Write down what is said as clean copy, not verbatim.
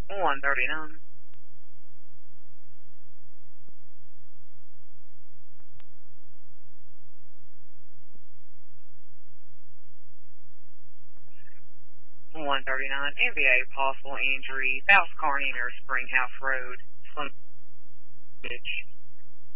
139. NBA possible injury. South Kearney near Springhouse Road. Slim Ditch.